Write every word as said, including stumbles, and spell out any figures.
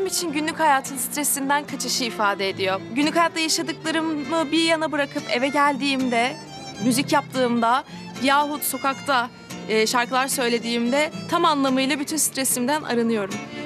benim için günlük hayatın stresinden kaçışı ifade ediyor. Günlük hayatta yaşadıklarımı bir yana bırakıp eve geldiğimde, müzik yaptığımda yahut sokakta e, şarkılar söylediğimde tam anlamıyla bütün stresimden arınıyorum.